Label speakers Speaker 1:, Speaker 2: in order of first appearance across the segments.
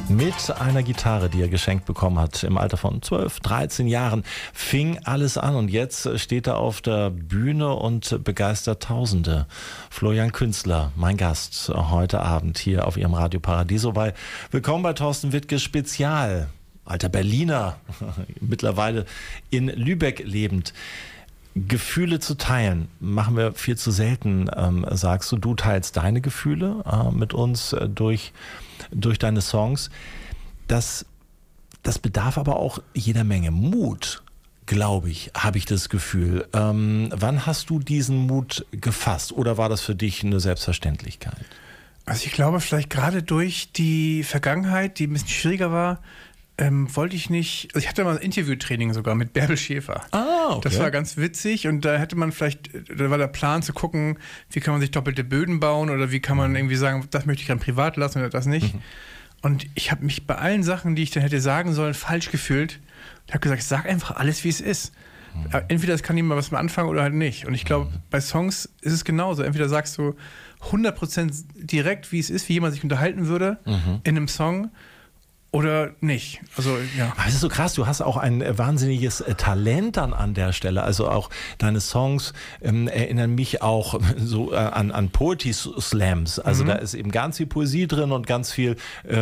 Speaker 1: Mit einer Gitarre, die er geschenkt bekommen hat im Alter von 12, 13 Jahren, fing alles an und jetzt steht er auf der Bühne und begeistert Tausende. Florian Künzler, mein Gast heute Abend hier auf Ihrem Radio Paradiso. Willkommen bei Thorsten Wittke Spezial. Alter Berliner, mittlerweile in Lübeck lebend. Gefühle zu teilen, machen wir viel zu selten, sagst du. Du teilst deine Gefühle mit uns durch deine Songs. Das bedarf aber auch jeder Menge Mut, glaube ich, habe ich das Gefühl. Wann hast du diesen Mut gefasst oder war das für dich eine Selbstverständlichkeit?
Speaker 2: Also ich glaube, vielleicht gerade durch die Vergangenheit, die ein bisschen schwieriger war, wollte ich nicht, also ich hatte mal ein Interviewtraining sogar mit Bärbel Schäfer.
Speaker 1: Ah, okay.
Speaker 2: Das war ganz witzig und da war der Plan zu gucken, wie kann man sich doppelte Böden bauen oder wie kann man irgendwie sagen, das möchte ich dann privat lassen oder das nicht. Und ich habe mich bei allen Sachen, die ich dann hätte sagen sollen, falsch gefühlt. Ich habe gesagt, sag einfach alles, wie es ist. Entweder es kann jemand was mit anfangen oder halt nicht. Und ich glaube, bei Songs ist es genauso. Entweder sagst du 100% direkt, wie es ist, wie jemand sich unterhalten würde in einem Song, oder nicht. Also, ja.
Speaker 1: Das ist so krass, du hast auch ein wahnsinniges Talent dann an der Stelle. Also auch deine Songs erinnern mich auch so an Poetry Slams. Also da ist eben ganz viel Poesie drin und ganz viel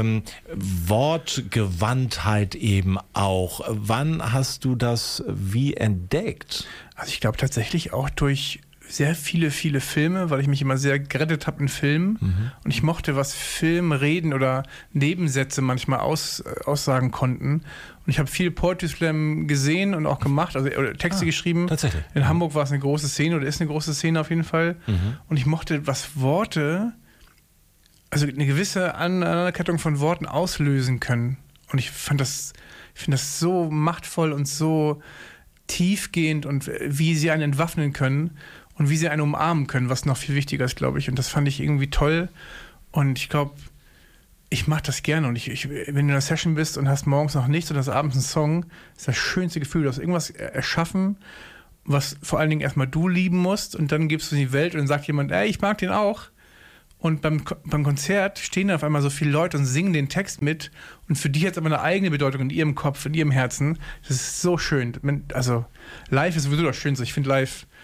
Speaker 1: Wortgewandtheit eben auch. Wann hast du das wie entdeckt?
Speaker 2: Also ich glaube tatsächlich auch durch sehr viele Filme, weil ich mich immer sehr gerettet habe in Filmen und ich mochte, was Filmreden oder Nebensätze manchmal aussagen konnten. Und ich habe viel Poetry Slam gesehen und auch gemacht, also oder Texte geschrieben.
Speaker 1: Tatsächlich.
Speaker 2: In Hamburg war es eine große Szene oder ist eine große Szene auf jeden Fall. Und ich mochte, was Worte, also eine gewisse Anerkennung von Worten auslösen können. Und ich finde das so machtvoll und so tiefgehend und wie sie einen entwaffnen können. Und wie sie einen umarmen können, was noch viel wichtiger ist, glaube ich. Und das fand ich irgendwie toll. Und ich glaube, ich mache das gerne. Und wenn du in einer Session bist und hast morgens noch nichts und hast abends einen Song, ist das schönste Gefühl. Du hast irgendwas erschaffen, was vor allen Dingen erstmal du lieben musst. Und dann gibst du es in die Welt und dann sagt jemand, ey, ich mag den auch. Und beim Konzert stehen da auf einmal so viele Leute und singen den Text mit. Und für die hat es aber eine eigene Bedeutung in ihrem Kopf, in ihrem Herzen. Das ist so schön. Also live ist sowieso das Schönste. Ich finde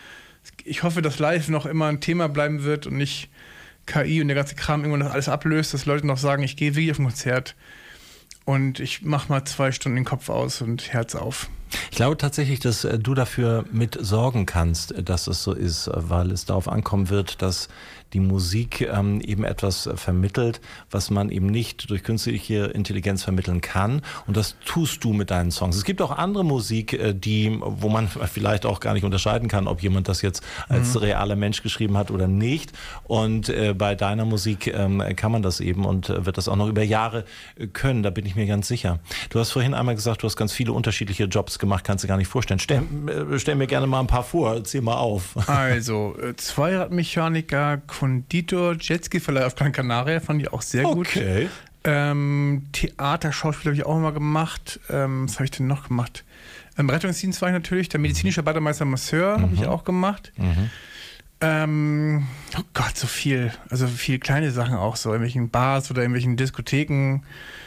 Speaker 2: ich hoffe, dass live noch immer ein Thema bleiben wird und nicht KI und der ganze Kram irgendwann das alles ablöst, dass Leute noch sagen, ich gehe wirklich auf ein Konzert und ich mache mal 2 Stunden den Kopf aus und Herz auf.
Speaker 1: Ich glaube tatsächlich, dass du dafür mit sorgen kannst, dass es so ist, weil es darauf ankommen wird, dass die Musik eben etwas vermittelt, was man eben nicht durch künstliche Intelligenz vermitteln kann. Und das tust du mit deinen Songs. Es gibt auch andere Musik, wo man vielleicht auch gar nicht unterscheiden kann, ob jemand das jetzt als realer Mensch geschrieben hat oder nicht. Und bei deiner Musik kann man das eben und wird das auch noch über Jahre können. Da bin ich mir ganz sicher. Du hast vorhin einmal gesagt, du hast ganz viele unterschiedliche Jobs gemacht, kannst du gar nicht vorstellen. Stell mir gerne mal ein paar vor, zähl mal auf.
Speaker 2: Also, Zweiradmechaniker, Konditor, Jetski-Verleih auf Gran Canaria, fand ich auch sehr gut.
Speaker 1: Okay.
Speaker 2: Theaterschauspiel habe ich auch immer gemacht. Was habe ich denn noch gemacht? Rettungsdienst war ich natürlich, der medizinische Bademeister Masseur habe ich auch gemacht. Oh Gott, so viel. Also viele kleine Sachen auch, so in irgendwelchen Bars oder in irgendwelchen Diskotheken.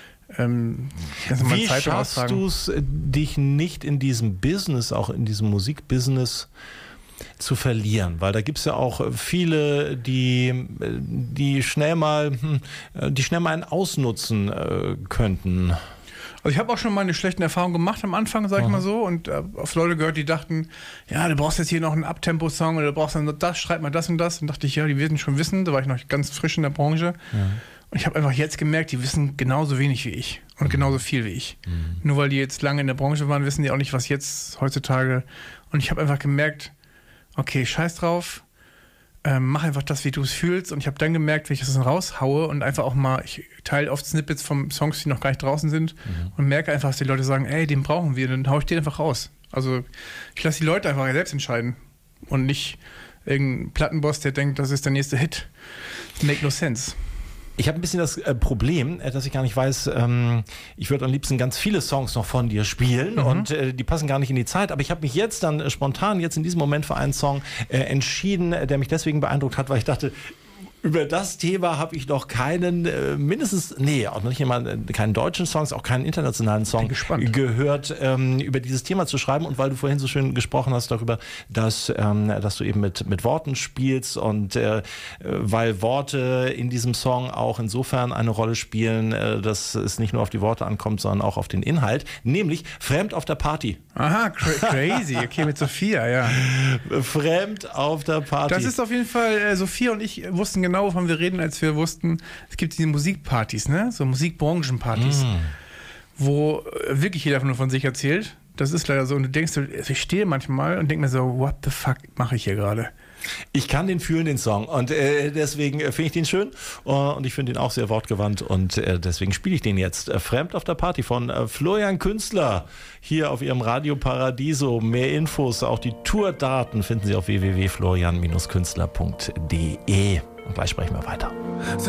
Speaker 1: Wie schaffst du es, dich nicht in diesem Business, auch in diesem Musikbusiness zu verlieren? Weil da gibt es ja auch viele, die schnell mal einen ausnutzen könnten.
Speaker 2: Also ich habe auch schon mal eine schlechte Erfahrung gemacht am Anfang, sag ich mal so, und auf Leute gehört, die dachten, ja, du brauchst jetzt hier noch einen Abtempo-Song oder du brauchst dann das, schreib mal das und das. Und dachte ich, ja, die werden schon wissen, da war ich noch ganz frisch in der Branche. Ja. Und ich habe einfach jetzt gemerkt, die wissen genauso wenig wie ich und genauso viel wie ich. Nur weil die jetzt lange in der Branche waren, wissen die auch nicht, was jetzt heutzutage. Und ich habe einfach gemerkt, okay, scheiß drauf, mach einfach das, wie du es fühlst. Und ich habe dann gemerkt, wenn ich das dann raushaue und einfach auch mal, ich teile oft Snippets von Songs, die noch gar nicht draußen sind und merke einfach, dass die Leute sagen, ey, den brauchen wir, dann haue ich den einfach raus. Also ich lasse die Leute einfach selbst entscheiden und nicht irgendein Plattenboss, der denkt, das ist der nächste Hit. Make no sense.
Speaker 1: Ich habe ein bisschen das Problem, dass ich gar nicht weiß, ich würde am liebsten ganz viele Songs noch von dir spielen und die passen gar nicht in die Zeit, aber ich habe mich jetzt dann spontan, jetzt in diesem Moment für einen Song entschieden, der mich deswegen beeindruckt hat, weil ich dachte, Über das Thema habe ich noch keinen, auch noch nicht mal keinen deutschen Song, auch keinen internationalen Song gehört, über dieses Thema zu schreiben. Und weil du vorhin so schön gesprochen hast darüber, dass du eben mit Worten spielst und weil Worte in diesem Song auch insofern eine Rolle spielen, dass es nicht nur auf die Worte ankommt, sondern auch auf den Inhalt, nämlich Fremd auf der Party.
Speaker 2: Aha, crazy. Okay, mit Sophia, ja.
Speaker 1: Fremd auf der Party.
Speaker 2: Das ist auf jeden Fall, Sophia und ich wussten genau, wovon wir reden, als wir wussten, es gibt diese Musikpartys, ne? So Musikbranchenpartys, wo wirklich jeder nur von sich erzählt. Das ist leider so. Und du denkst, ich stehe manchmal und denke mir so, what the fuck mache ich hier gerade?
Speaker 1: Ich kann den fühlen, den Song. Und deswegen finde ich den schön. Und ich finde ihn auch sehr wortgewandt. Und deswegen spiele ich den jetzt. Fremd auf der Party von Florian Künstler. Hier auf ihrem Radio Paradiso. Mehr Infos, auch die Tourdaten finden Sie auf www.florian-künstler.de. Und gleich sprechen wir weiter.